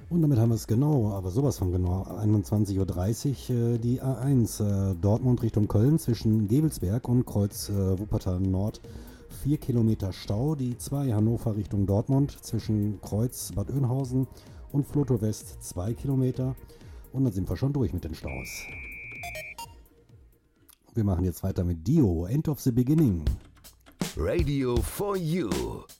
Und damit haben wir es genau, aber sowas von genau, 21:30 Uhr, die A1 Dortmund Richtung Köln zwischen Gevelsberg und Kreuz Wuppertal Nord. 4 Kilometer Stau, die 2 Hannover Richtung Dortmund zwischen Kreuz Bad Oeynhausen und Floto West 2 Kilometer. Und dann sind wir schon durch mit den Staus. Wir machen jetzt weiter mit Dio, End of the Beginning. Radio for You.